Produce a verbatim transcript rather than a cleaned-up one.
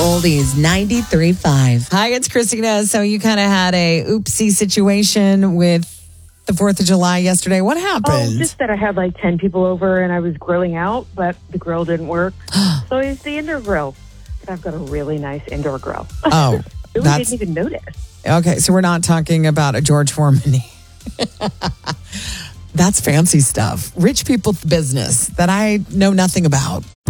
Oldies ninety-three point five. Hi, it's Christina. So you kind of had a oopsie situation with the fourth of July yesterday. What happened? Oh, just that I had like ten people over and I was grilling out, but the grill didn't work. So I used the indoor grill. But I've got a really nice indoor grill. Oh, really that's... didn't even notice. Okay, so we're not talking about a George Foreman. That's fancy stuff. Rich people's business that I know nothing about.